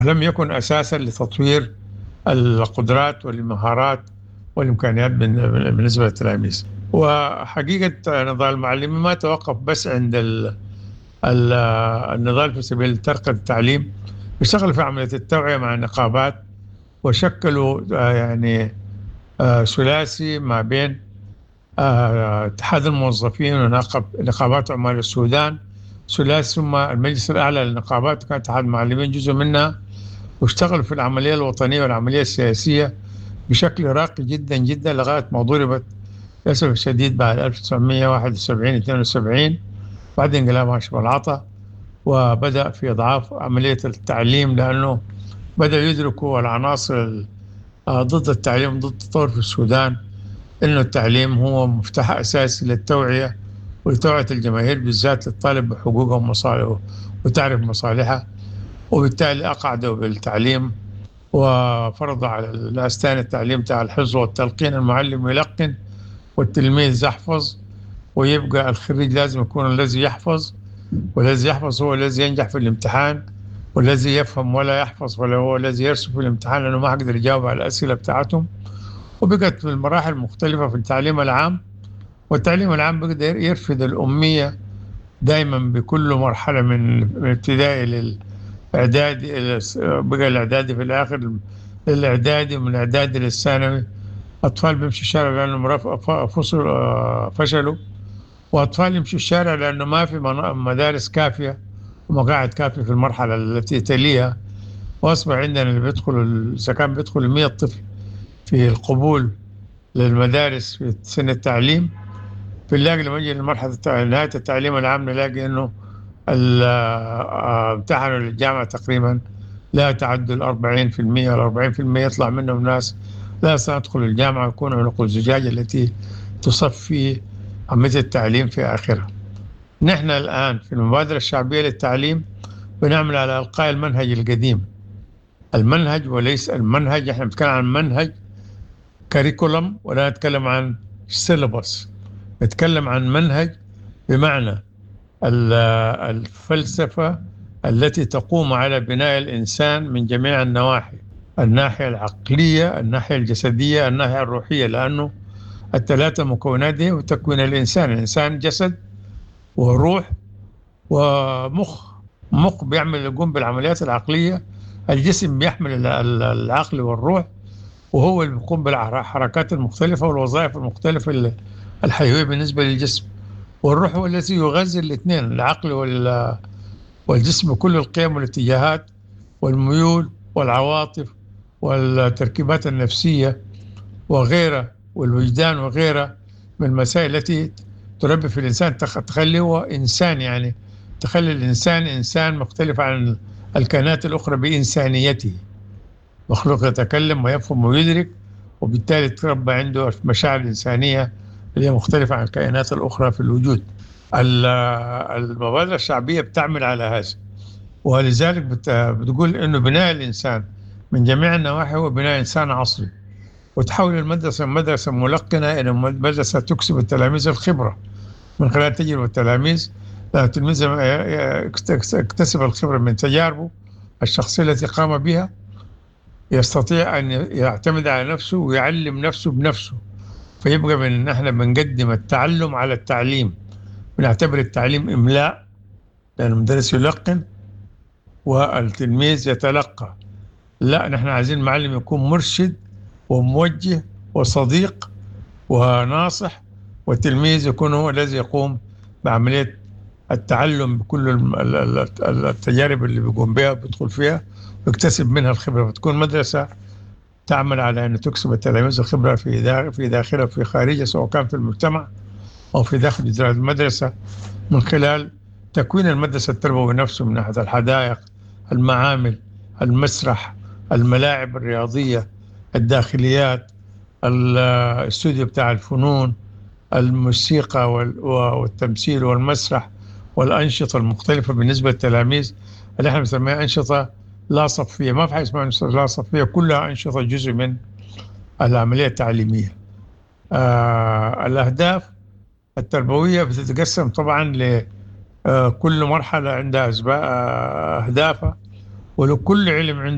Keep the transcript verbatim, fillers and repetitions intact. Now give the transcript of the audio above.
لم يكن أساسا لتطوير القدرات والمهارات والإمكانيات بالنسبة للتلاميذ. وحقيقة نضال المعلمين ما توقف بس عند ال ال النضال في سبيل ترقية التعليم، اشتغل في عملية التوعية مع النقابات، وشكلوا آه، يعني آه، ثلاثي ما بين آه، اتحاد الموظفين ونقابات عمال السودان، ثلاثي ثم المجلس الأعلى للنقابات، وكان اتحاد المعلمين جزء منها، واشتغلوا في العملية الوطنية والعملية السياسية بشكل راقي جدا جدا لغاية ما ضربت للأسف الشديد بعد ألف وتسعمئة وواحد وسبعين اثنين وسبعين بعد انقلاب هاشم العطا، وبدأ في إضعاف عملية التعليم، لأنه بدأ يدركوا العناصر ضد التعليم ضد التطور في السودان إنه التعليم هو مفتاح أساسي للتوعية ولتوعية الجماهير، بالذات للطالب بحقوقهم ومصالحه وتعرف مصالحها. وبالتالي أقعدوا بالتعليم وفرض على الناس تاني التعليم تاع الحفظ والتلقين، المعلم يلقن والتلميذ يحفظ، ويبقى الخريج لازم يكون الذي يحفظ، والذي يحفظ هو الذي ينجح في الامتحان، والذي يفهم ولا يحفظ ولا هو الذي يرسب في الامتحان، لأنه ما حقدر يجاوب على الأسئلة بتاعتهم. وبقت في المراحل المختلفة في التعليم العام، والتعليم العام بقدر يرفض الأمية دائما بكل مرحلة من الابتدائي للإعدادي، بقى الإعدادي في الآخر للإعدادي، من الإعدادي للثانوي. أطفال بيمشوا الشارع لأنهم فصلوا فشلوا، وأطفال يمشوا الشارع لأنه ما في مدارس كافية ومقاعد كافية في المرحلة التي تليها. وأصبح عندنا اللي بيدخل، إذا كان بيدخل مئة طفل في القبول للمدارس في سن التعليم، في نلاقي لما نجي لمرحلة نهاية التعليم العام نلاقي إنه امتحنوا للجامعة تقريبا لا يتعدوا الأربعين في المئة، والأربعين في المئة يطلع منهم ناس لا سندخل الجامعة، يكون عنق الزجاج التي تصفي عملية التعليم في آخرها. نحن الآن في المبادرة الشعبية للتعليم بنعمل على إلقاء المنهج القديم، المنهج وليس المنهج. احنا بنتكلم عن منهج كاريكولم ولا نتكلم عن سيلبس، نتكلم عن منهج بمعنى الفلسفة التي تقوم على بناء الإنسان من جميع النواحي، الناحية العقلية، الناحية الجسدية، الناحية الروحية، لأنه الثلاثة مكونات دي وتكوين الإنسان. الإنسان جسد وروح ومخ. مخ بيعمل يقوم بالعمليات العقلية، الجسم بيحمل العقل والروح، وهو اللي بيقوم بالحركات المختلفة والوظائف المختلفة الحيوية بالنسبة للجسم. والروح هو الذي يغذي الاثنين، العقل والجسم، كل القيم والاتجاهات والميول والعواطف والتركيبات النفسية وغيرها، والوجدان وغيرها من المسائل التي تربي في الإنسان، تخليه هو إنسان، يعني تخلي الإنسان إنسان مختلف عن الكائنات الأخرى بإنسانيته، مخلوق يتكلم ويفهم ويدرك، وبالتالي تربى عنده مشاعر إنسانية اللي هي مختلفة عن الكائنات الأخرى في الوجود. المبادرة الشعبية بتعمل على هذا، ولذلك بتقول إنه بناء الإنسان من جميع النواحي هو بناء إنسان عصري، وتحول المدرسة من مدرسة ملقنة إلى مدرسة تكسب التلاميذ الخبرة من خلال تجربة التلاميذ. التلميذ يكتسب الخبرة من تجاربه الشخصية التي قام بها، يستطيع أن يعتمد على نفسه ويعلم نفسه بنفسه. فيبقى من نحن بنقدم التعلم على التعليم، بنعتبر التعليم إملاء لأن المدرس يلقن والتلميذ يتلقى. لا، نحن عايزين المعلم يكون مرشد وموجه وصديق وناصح، والتلميذ يكون هو الذي يقوم بعملية التعلم بكل التجارب اللي بيقوم بها بيدخل فيها ويكتسب منها الخبرة، فتكون مدرسة تعمل على أن تكسب التلاميذ الخبرة في في داخلها وفي خارجها، سواء كان في المجتمع أو في داخل إدارة المدرسة، من خلال تكوين المدرسة التربوي نفسه من ناحية الحدائق، المعامل، المسرح، الملاعب الرياضية، الداخليات، الاستوديو بتاع الفنون، الموسيقى والتمثيل والمسرح، والأنشطة المختلفة بالنسبة للتلاميذ اللي احنا بنسميها أنشطة لا صفية. ما في حاجة اسمها أنشطة لا صفية، كلها أنشطة جزء من العملية التعليمية. آه الأهداف التربوية بتتقسم طبعا لكل مرحلة عندها أهدافها، ولكل علم عنده